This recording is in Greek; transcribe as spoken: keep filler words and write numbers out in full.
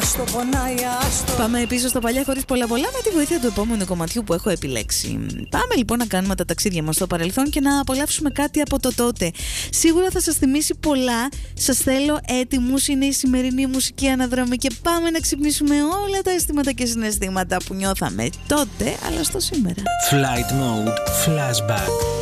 άστο, πονάει, άστο. Πάμε πίσω στα παλιά χωρίς πολλά πολλά με τη βοήθεια του επόμενου κομματιού που έχω επιλέξει. Πάμε λοιπόν να κάνουμε τα ταξίδια μας στο παρελθόν και να απολαύσουμε κάτι από το τότε. Σίγουρα θα σας θυμίσει πολλά. Σας θέλω έτοιμους, είναι η σημερινή μουσική αναδρομή και πάμε να ξυπνήσουμε όλα τα αισθήματα και συναισθήματα που νιώθαμε τότε, αλλά στο σήμερα. Flight Mode Flashback.